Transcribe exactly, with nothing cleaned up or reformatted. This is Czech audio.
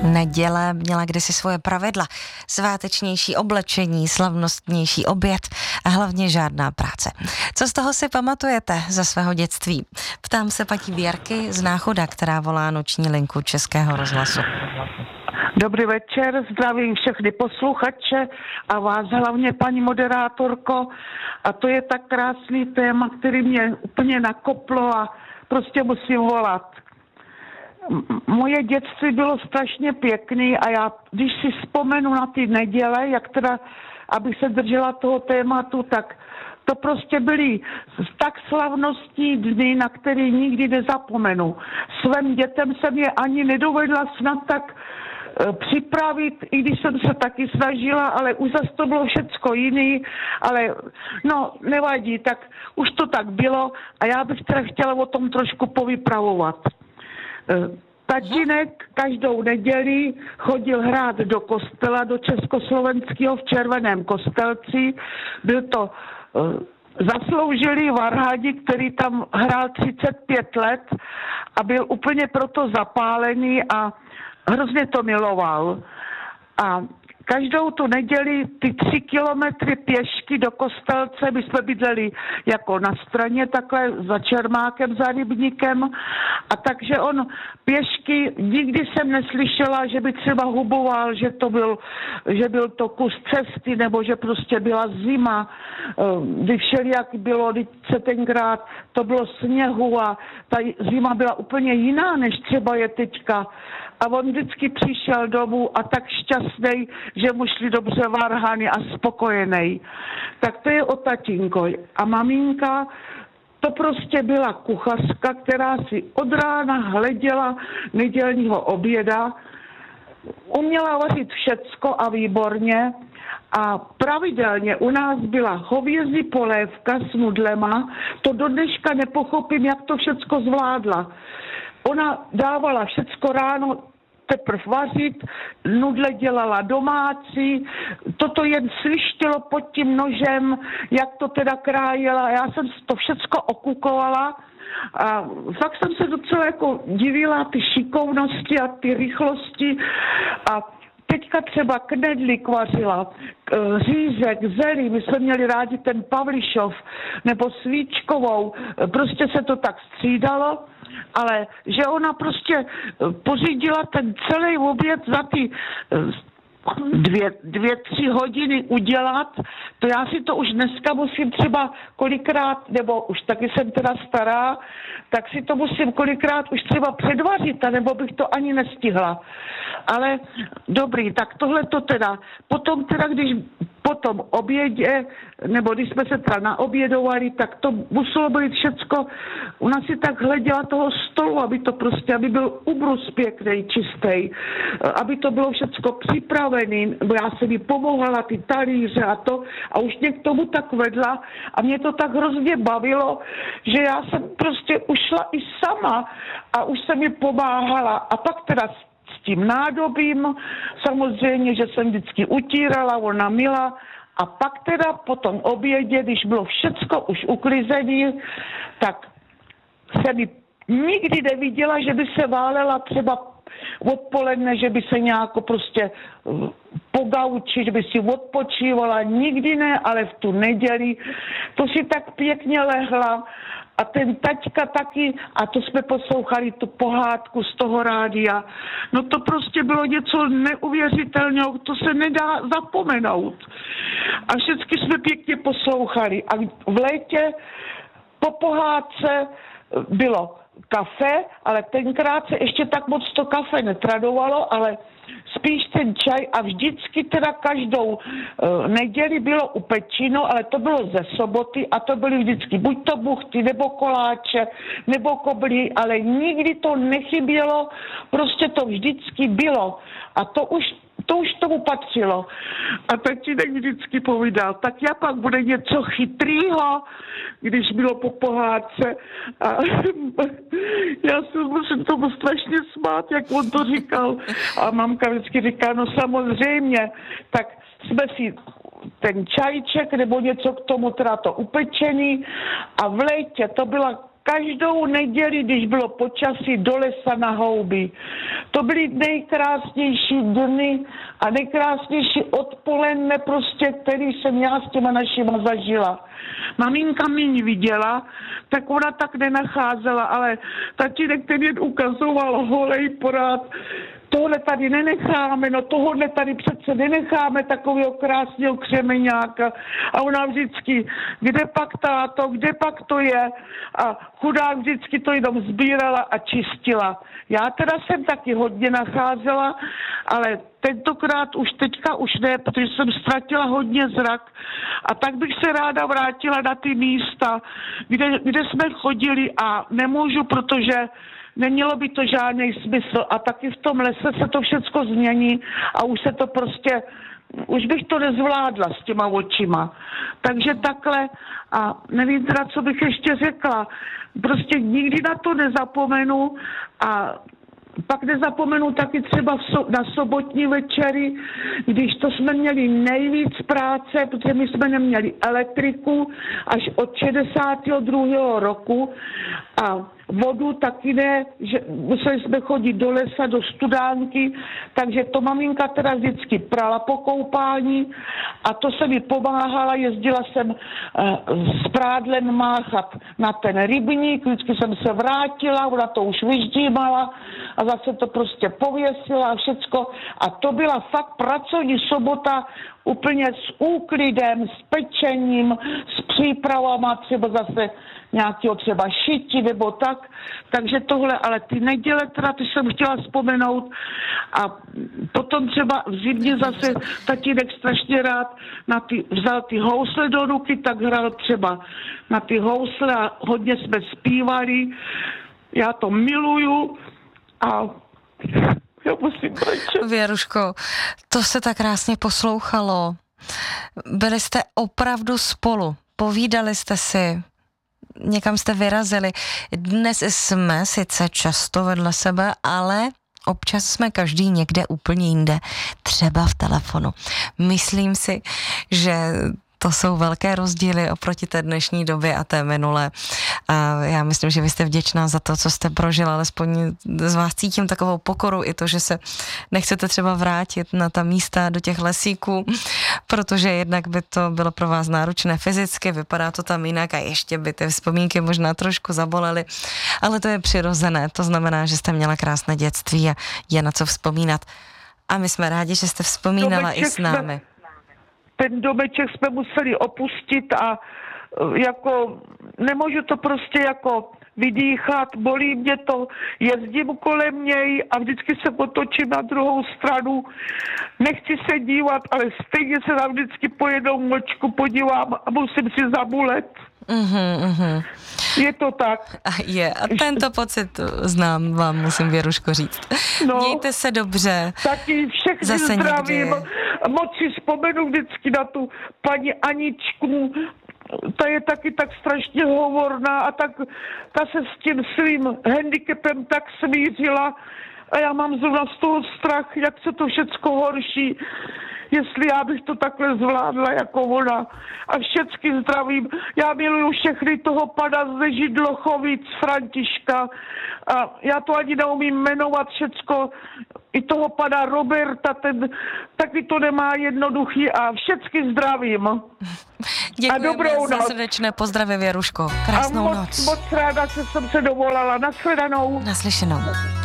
Neděle měla kdysi svoje pravidla, svátečnější oblečení, slavnostnější oběd a hlavně žádná práce. Co z toho si pamatujete ze svého dětství? Ptám se paní Věrky z Náchoda, která volá noční linku Českého rozhlasu. Dobrý večer, zdravím všechny posluchače a vás hlavně, paní moderátorko. A to je tak krásný téma, který mě úplně nakoplo a prostě musím volat. Moje dětství bylo strašně pěkný a já, když si vzpomenu na ty neděle, jak teda, abych se držela toho tématu, tak to prostě byly tak slavnostní dny, na který nikdy nezapomenu. Svým dětem jsem je ani nedovedla snad tak e, připravit, i když jsem se taky snažila, ale už zase to bylo všecko jiný, ale no, nevadí, tak už to tak bylo a já bych teda chtěla o tom trošku povypravovat. Tatínek každou neděli chodil hrát do kostela, do Československého v Červeném Kostelci. Byl to uh, zasloužilý varhani, který tam hrál třicet pět let a byl úplně proto zapálený a hrozně to miloval. A každou tu neděli ty tři kilometry pěšky do Kostelce, my jsme bydleli jako na straně, takhle za Čermákem, za Rybníkem, a takže on pěšky, nikdy jsem neslyšela, že by třeba huboval, že to byl, že byl to kus cesty, nebo že prostě byla zima, kdy všelijak bylo, když se tenkrát to bylo sněhu a ta zima byla úplně jiná, než třeba je teďka. A on vždycky přišel domů a tak šťastný, že mu šli dobře varhany a spokojený. Tak to je o tatínko. A maminka, to prostě byla kuchařka, která si od rána hleděla nedělního oběda, uměla vařit všecko a výborně a pravidelně u nás byla hovězí polévka s nudlema, to do dneška nepochopím, jak to všecko zvládla. Ona dávala všecko ráno teprve vařit, nudle dělala domácí, toto jen svištilo pod tím nožem, jak to teda krájela. Já jsem to všecko okukovala a fakt jsem se docela jako divila ty šikovnosti a ty rychlosti a teďka třeba knedlík vařila, řízek, zelí, my jsme měli rádi ten Pavlišov nebo svíčkovou, prostě se to tak střídalo, ale že ona prostě pořídila ten celý oběd za ty dvě, dvě, tři hodiny udělat, to já si to už dneska musím třeba kolikrát, nebo už taky jsem teda stará, tak si to musím kolikrát už třeba předvařit, nebo bych to ani nestihla. Ale dobrý, tak tohle to teda, potom teda, když po tom obědě, nebo když jsme se teda naobědovali, tak to muselo být všecko, ona si tak hleděla toho stolu, aby to prostě, aby byl ubrus pěkný, čistý, aby to bylo všecko připravený, bo já jsem jí pomohla, ty talíře a to, a už mě k tomu tak vedla a mě to tak hrozně bavilo, že já jsem prostě ušla i sama a už jsem mi pomáhala a pak teda s tím nádobím, samozřejmě, že jsem vždycky utírala, ona myla a pak teda po tom obědě, když bylo všecko už uklizené, tak jsem mi nikdy neviděla, že by se válela třeba odpoledne, že by se nějak prostě po gauči, že by si odpočívala, nikdy ne, ale v tu neděli to si tak pěkně lehla a ten taťka taky, a to jsme poslouchali tu pohádku z toho rádia, no to prostě bylo něco neuvěřitelného, to se nedá zapomenout. A všichni jsme pěkně poslouchali a v létě po pohádce bylo kafe, ale tenkrát se ještě tak moc to kafe netradovalo, ale spíš ten čaj a vždycky teda každou uh, neděli bylo upečino, ale to bylo ze soboty a to byly vždycky buď to buchty, nebo koláče, nebo koblí, ale nikdy to nechybělo, prostě to vždycky bylo a to už To už tomu patřilo. A tatínek vždycky povídal, tak já pak bude něco chytrýho, když bylo po pohádce. A já se musím tomu strašně smát, jak on to říkal. A mamka vždycky říká, no samozřejmě, tak jsme si ten čajček nebo něco k tomu, teda to upečený. A v létě to byla každou neděli, když bylo počasí, do lesa na houby. To byly nejkrásnější dny a nejkrásnější odpoledne prostě, který jsem já s těma našima zažila. Maminka mě viděla, tak ona tak nenacházela, ale tatínek ten jen ukazoval holej porád, tohle tady nenecháme, no tohle tady přece nenecháme, takového krásného křemeňáka. A ona vždycky, kde pak táto, kde pak to je? A chudák vždycky to jenom sbírala a čistila. Já teda jsem taky hodně nacházela, ale tentokrát už teďka už ne, protože jsem ztratila hodně zrak. A tak bych se ráda vrátila na ty místa, kde, kde jsme chodili a nemůžu, protože nemělo by to žádný smysl a taky v tom lese se to všecko změní a už se to prostě, už bych to nezvládla s těma očima. Takže takhle a nevím teda, co bych ještě řekla. Prostě nikdy na to nezapomenu a pak nezapomenu taky třeba v so, na sobotní večery, když to jsme měli nejvíc práce, protože my jsme neměli elektriku až od šedesátého druhého roku a vodu taky ne, že museli jsme chodit do lesa, do studánky, takže to maminka teda vždycky prala po koupání a to se mi pomáhala, jezdila jsem uh, s prádlem máchat na ten rybník, vždycky jsem se vrátila, ona to už vyždímala a zase to prostě pověsila a všecko a to byla fakt pracovní sobota úplně s úklidem, s pečením, s přípravama, třeba zase nějakého třeba šití nebo tak. Takže tohle, ale ty neděle, teda ty jsem chtěla vzpomenout a potom třeba v zimě zase tatínek strašně rád na ty, vzal ty housle do ruky, tak hrál třeba na ty housle a hodně jsme zpívali. Já to miluju a já musím brečet. Věruško, to se tak krásně poslouchalo. Byli jste opravdu spolu, povídali jste si, někam jste vyrazili. Dnes jsme sice často vedle sebe, ale občas jsme každý někde úplně jinde, třeba v telefonu. Myslím si, že to jsou velké rozdíly oproti té dnešní době a té minulé. A já myslím, že vy jste vděčná za to, co jste prožila, alespoň z vás cítím takovou pokoru i to, že se nechcete třeba vrátit na ta místa do těch lesíků, protože jednak by to bylo pro vás náročné fyzicky, vypadá to tam jinak a ještě by ty vzpomínky možná trošku zabolely, ale to je přirozené, to znamená, že jste měla krásné dětství a je na co vzpomínat. A my jsme rádi, že jste vzpomínala i s námi. Ten domeček jsme museli opustit a jako nemůžu to prostě jako vydýchat, bolí mě to, jezdím kolem něj a vždycky se potočím na druhou stranu. Nechci se dívat, ale stejně se tam vždycky po jednou mlčku podívám a musím si zabulet. Mm-hmm, mm-hmm. Je to tak. A je. A tento pocit znám, vám musím, Věruško, říct. No, mějte se dobře. Taky všechny zdravím. Moc si vzpomenu vždycky na tu paní Aničku. Ta je taky tak strašně hovorná a tak, ta se s tím svým handicapem tak smířila a já mám zrovna z toho strach, jak se to všecko horší, jestli já bych to takhle zvládla jako ona. A všecky zdravím. Já miluju všechny toho pana z Židlochovic, Františka. A já to ani neumím jmenovat všecko. I toho pana Roberta, ten taky to nemá jednoduchý a všecky zdravím. Děkujeme za srdečné pozdravy, Věruško. Krásnou a moc, noc. moc ráda, že jsem se dovolala. Nashledanou. Naslyšenou.